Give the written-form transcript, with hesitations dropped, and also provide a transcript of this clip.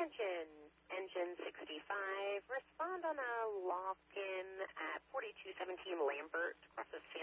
Attention, engine 65. Respond on a lock-in at 4217 Lambert across the